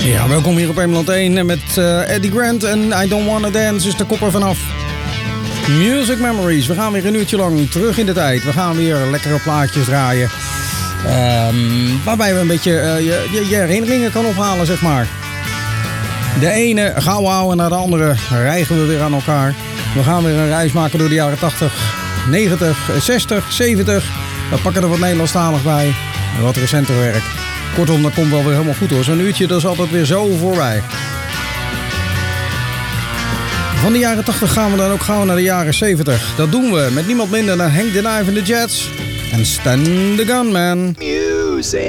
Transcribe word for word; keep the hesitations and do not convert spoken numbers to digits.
Ja, welkom hier op Emerald één met uh, Eddie Grant en I Don't Wanna Dance is de kop er vanaf. Music Memories, we gaan weer een uurtje lang terug in de tijd. We gaan weer lekkere plaatjes draaien. Um, waarbij we een beetje uh, je, je, je herinneringen kan ophalen, zeg maar. De ene gauw houden naar de andere rijgen we weer aan elkaar. We gaan weer een reis maken door de jaren tachtig, negentig, zestig, zeventig. We pakken er wat Nederlandstalig bij en wat recenter werk. Kortom, dat komt wel weer helemaal goed hoor. Zo'n uurtje, dat is altijd weer zo voorbij. Van de jaren tachtig gaan we dan ook gauw naar de jaren zeventig. Dat doen we met niemand minder dan Hank the Knife and the Jets en Stan the Gunman. Music.